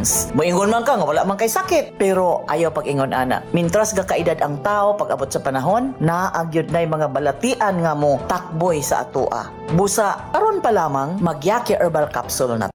months. Moingon man ka nga wala man kay sakit, pero ayaw pag-ingon ana. Mintras ga kaedad ang tao pag abot sa panahon, naagyod nay mga balatian nga mo takboy sa atoa. Busa aron pa lamang magyaki herbal capsule na